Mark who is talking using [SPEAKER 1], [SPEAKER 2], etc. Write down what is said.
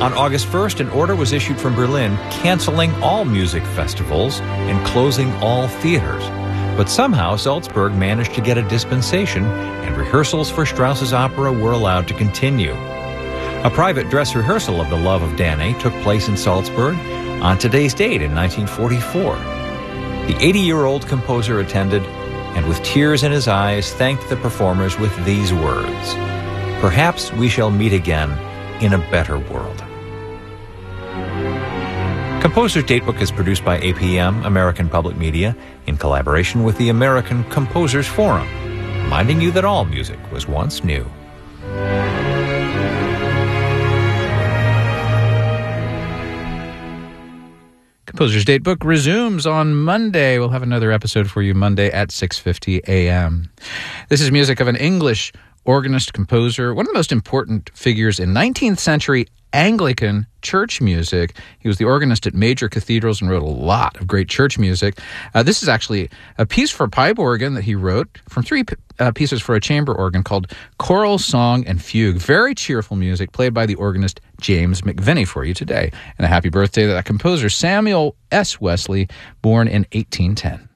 [SPEAKER 1] On August 1st, an order was issued from Berlin canceling all music festivals and closing all theaters. But somehow Salzburg managed to get a dispensation, and rehearsals for Strauss's opera were allowed to continue. A private dress rehearsal of The Love of Danae took place in Salzburg on today's date in 1944. The 80-year-old composer attended, and with tears in his eyes thanked the performers with these words: "Perhaps we shall meet again in a better world." Composer's Datebook is produced by APM, American Public Media, in collaboration with the American Composers Forum, reminding you that all music was once new.
[SPEAKER 2] Composer's Datebook resumes on Monday. We'll have another episode for you Monday at 6:50 a.m. This is music of an English organist composer, one of the most important figures in 19th century Anglican church music. He was the organist at major cathedrals and wrote a lot of great church music. This is actually a piece for pipe organ that he wrote from three pieces for a chamber organ called Choral Song and Fugue. Very cheerful music played by the organist James McVinney for you today. And a happy birthday to that composer, Samuel S. Wesley, born in 1810.